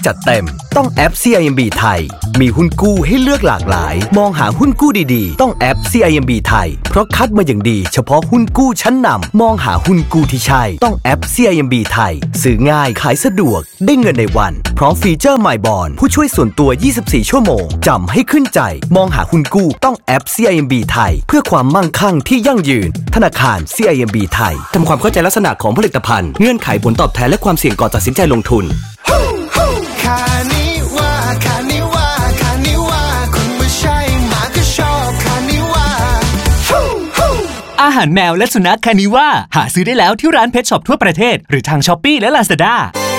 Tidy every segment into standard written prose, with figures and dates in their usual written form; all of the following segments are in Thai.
จัดเต็มต้องแอป CIMB ไทยมีหุ้นกู้ให้เลือกหลากหลายมองหาหุ้นกู้ดีๆต้องแอป CIMB ไทยเพราะคัดมาอย่างดีเฉพาะหุ้นกู้ชั้นนำมองหาหุ้นกู้ที่ใช่ต้องแอป CIMB ไทยซื้อง่ายขายสะดวกได้เงินในวันพร้อมฟีเจอร์ My Bond ผู้ช่วยส่วนตัว24ชั่วโมงจำให้ขึ้นใจมองหาหุ้นกู้ต้องแอป CIMB ไทยเพื่อความมั่งคั่งที่ยั่งยืนธนาคาร CIMB ไทยทำความเข้าใจลักษณะของผลิตภัณฑ์เงื่อนไขผลตอบแทนและความเสี่ยงก่อนตัดสินใจลงทุนอาหารแมวและสุนัขคานิว่าหาซื้อได้แล้วที่ร้านเพชช็อปทั่วประเทศหรือทาง Shopee และ Lazada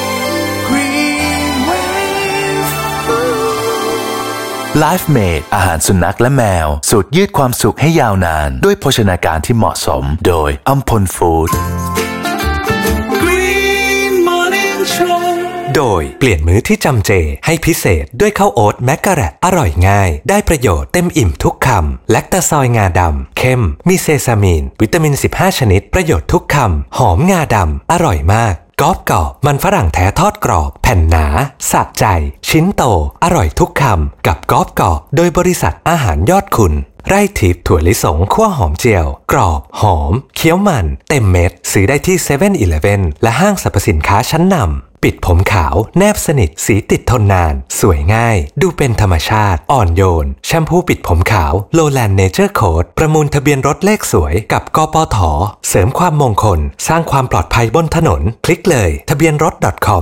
Life Made อาหารสุนัขและแมวสูตรยืดความสุขให้ยาวนานด้วยโภชนาการที่เหมาะสมโดยอัมพลฟู้ดโดยเปลี่ยนมื้อที่จำเจให้พิเศษด้วยข้าวโอ๊ตแมกกะแรตอร่อยง่ายได้ประโยชน์เต็มอิ่มทุกคำแลคตาซอยงาดำเข้มมีเซซามีนวิตามิน15ชนิดประโยชน์ทุกคำหอมงาดำอร่อยมากกรอบกรอบมันฝรั่งแท้ทอดกรอบแผ่นหนาสะใจชิ้นโตอร่อยทุกคำกับกรอบกรอบโดยบริษัทอาหารยอดคุณไร่ทิพย์ถั่วลิสงคั่วหอมเจียวกรอบหอมเคี้ยวมันเต็มเม็ดซื้อได้ที่ 7-Eleven และห้างสรรพสินค้าชั้นนำปิดผมขาวแนบสนิทสีติดทนนานสวยง่ายดูเป็นธรรมชาติอ่อนโยนแชมพูปิดผมขาวโลแลนด์เนเจอร์โค้ดประมูลทะเบียนรถเลขสวยกับกปท.เสริมความมงคลสร้างความปลอดภัยบนถนนคลิกเลยทะเบียนรถ .com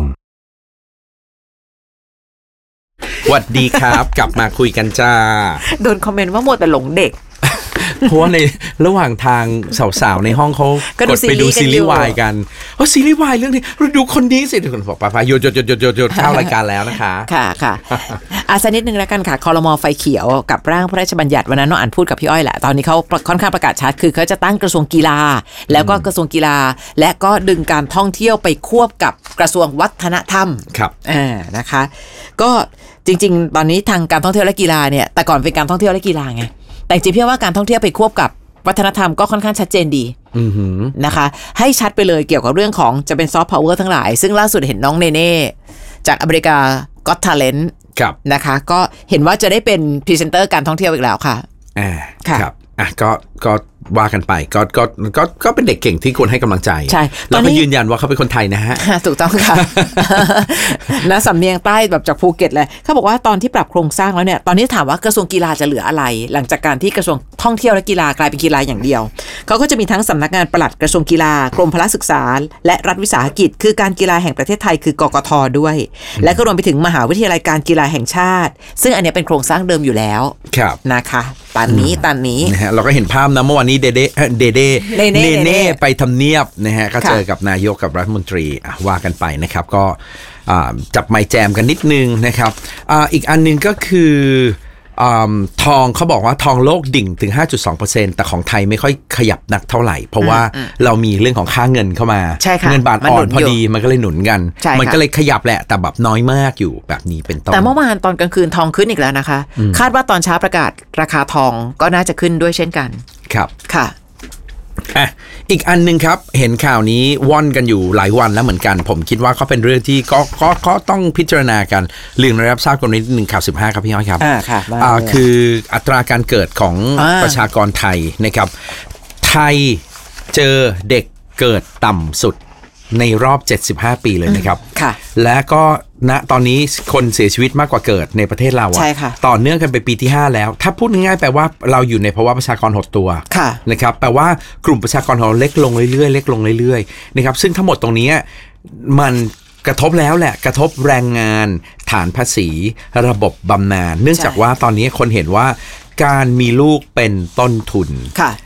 สวัสดีครับกลับมาคุยกันจ้าโดนคอมเมนต์ว่าหมดแต่หลงเด็กเพราะว่าในระหว่างทางสาวๆในห้องเขากดไปดูซีรีส์วายกันซีรีส์วายเรื่องนี้เราดูคนนี้สิทุกคนบอกไปหยุดเข้ารายการแล้วนะคะค่ะสักนิดนึงแล้วกันค่ะครม.ไฟเขียวกับร่างพระราชบัญญัติวันนั้นน้องอ่านพูดกับพี่อ้อยแหละตอนนี้เขาค่อนข้างประกาศชัดคือเขาจะตั้งกระทรวงกีฬาแล้วก็กระทรวงกีฬาและก็ดึงการท่องเที่ยวไปควบกับกระทรวงวัฒนธรรมครับนะคะก็จริงๆตอนนี้ทางการท่องเที่ยวและกีฬาเนี่ยแต่ก่อนเป็นการท่องเที่ยวและกีฬาไงแต่จริงๆพี่ว่าการท่องเที่ยวไปควบกับวัฒนธรรมก็ค่อนข้างชัดเจนดีนะคะให้ชัดไปเลยเกี่ยวกับเรื่องของจะเป็นซอฟต์พาวเวอร์ทั้งหลายซึ่งล่าสุดเห็นน้องเนเน่จากอเมริกาGot Talent นะคะก็เห็นว่าจะได้เป็นพรีเซนเตอร์การท่องเที่ยวอีกแล้วค่ะครับก็ว่ากันไปก็เป็นเด็กเก่งที่ควรให้กำลังใจใช่แล้วก็ยืนยันว่าเขาเป็นคนไทยนะฮะถูกต้องค่ะนะสำเนียงใต้แบบจากภูเก็ตเลยเขาบอกว่าตอนที่ปรับโครงสร้างแล้วเนี่ยตอนนี้ถามว่ากระทรวงกีฬาจะเหลืออะไรหลังจากการที่กระทรวงท่องเที่ยวและกีฬากลายเป็นกีฬาอย่างเดียวเขาก็จะมีทั้งสำนักงานปลัดกระทรวงกีฬากรมพละศึกษาและรัฐวิสาหกิจคือการกีฬาแห่งประเทศไทยคือกกท.ด้วยและก็รวมไปถึงมหาวิทยาลัยการกีฬาแห่งชาติซึ่งอันนี้เป็นโครงสร้างเดิมอยู่แล้วนะคะตอนนี้นะฮะเราก็เห็นภาพนะเมื่อวานนี้เดเน่ไปทำเนียบนะฮะก็เจอกับนายกกับรัฐมนตรีว่ากันไปนะครับก็จับไมค์แจมกันนิดนึงนะครับอีกอันนึงก็คือทองเขาบอกว่าทองโลกดิ่งถึง 5.2% แต่ของไทยไม่ค่อยขยับนักเท่าไหร่เพราะว่าเรามีเรื่องของค่าเงินเข้ามาเงินบาทอ่อนพอดีมันก็เลยหนุนกันมันก็เลยขยับแหละแต่แบบน้อยมากอยู่แบบนี้เป็นต้นแต่เมื่อวานตอนกลางคืนทองขึ้นอีกแล้วนะคะคาดว่าตอนเช้าประกาศราคาทองก็น่าจะขึ้นด้วยเช่นกันครับค่ะอีกอันนึงครับเห็นข่าวนี้ว่อนกันอยู่หลายวันแล้วเหมือนกันผมคิดว่าก็เป็นเรื่องที่ก็ต้องพิจารณากันเรื่องรับทราบกันนิดนึงข่าว15ครับพี่อ้อยครับคืออัตราการเกิดของประชากรไทยนะครับไทยเจอเด็กเกิดต่ำสุดในรอบ75ปีเลยนะครับและก็ณตอนนี้คนเสียชีวิตมากกว่าเกิดในประเทศเราต่อเนื่องกันไปปีที่5แล้วถ้าพูดง่ายๆแปลว่าเราอยู่ในภาวะประชากรหดตัวนะครับแปลว่ากลุ่มประชากรของเราเล็กลงเรื่อยๆนะครับซึ่งทั้งหมดตรงนี้มันกระทบแล้วแหละกระทบแรงงานฐานภาษีระบบบำนาญเนื่องจากว่าตอนนี้คนเห็นว่าการมีลูกเป็นต้นทุน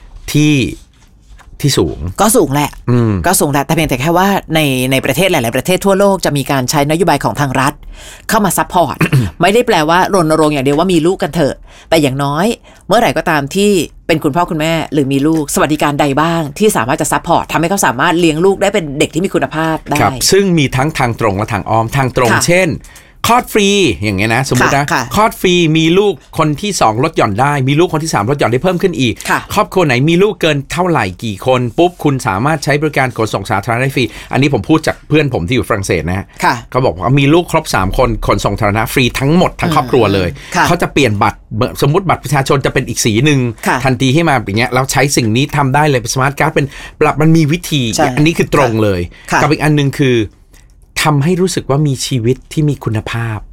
ที่สูงก็สูงแหละแต่เพียงแต่แค่ว่าในประเทศหลายๆประเทศทั่วโลกจะมีการใช้นโยบายของทางรัฐเข้ามาซัพพอร์ต ไม่ได้แปลว่ารณรงค์อย่างเดียวว่ามีลูกกันเถอะแต่อย่างน้อยเมื่อไหร่ก็ตามที่เป็นคุณพ่อคุณแม่หรือมีลูกสวัสดิการใดบ้างที่สามารถจะซัพพอร์ตทำให้เขาสามารถเลี้ยงลูกได้เป็นเด็กที่มีคุณภาพได้ซึ่งมีทั้งทางตรงและทางอ้อมทางตรงเช่นคลอดฟรีอย่างเงี้ยนะสมมตินะคลอดฟรีมีลูกคนที่2ลดหย่อนได้มีลูกคนที่3ลดหย่อนได้เพิ่มขึ้นอีกครอบครัวไหนมีลูกเกินเท่าไหร่กี่คนปุ๊บคุณสามารถใช้บริการขนส่งสาธารณะได้ฟรีอันนี้ผมพูดจากเพื่อนผมที่อยู่ฝรั่งเศสนะเขาบอกว่ามีลูกครบ3คนขนส่งสาธารณะฟรีทั้งหมดทั้งครอบครัวเลยเขาจะเปลี่ยนบัตรสมมติบัตรประชาชนจะเป็นอีกสีนึงทันทีให้มาอย่างเงี้ยแล้วใช้สิ่งนี้ทำได้เลยเป็นสมาร์ทการ์ดเป็นมันมีวิธีอันนี้คือตรงเลยกับอีกอันนึงคือทำให้รู้สึกว่ามีชีวิตที่มีคุณภาพ